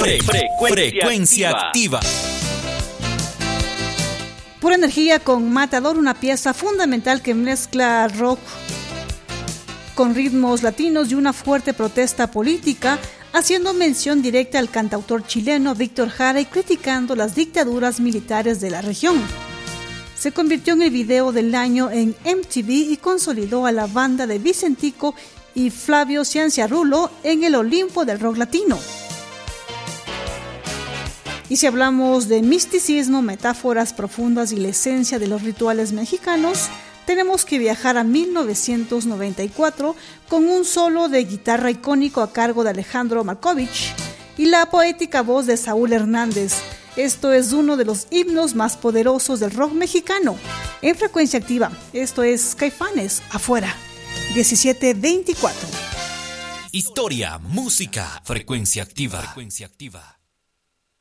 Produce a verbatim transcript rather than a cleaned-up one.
Fre- frecuencia, frecuencia activa. activa. Pura energía con Matador, una pieza fundamental que mezcla rock con ritmos latinos y una fuerte protesta política, haciendo mención directa al cantautor chileno Víctor Jara y criticando las dictaduras militares de la región. Se convirtió en el video del año en M T V y consolidó a la banda de Vicentico y Flavio Cianciarulo en el Olimpo del rock latino. Y si hablamos de misticismo, metáforas profundas y la esencia de los rituales mexicanos, tenemos que viajar a mil novecientos noventa y cuatro con un solo de guitarra icónico a cargo de Alejandro Markovich y la poética voz de Saúl Hernández. Esto es uno de los himnos más poderosos del rock mexicano. En frecuencia activa, esto es Caifanes, Afuera, diecisiete veinticuatro. Historia, música, frecuencia activa. Frecuencia activa.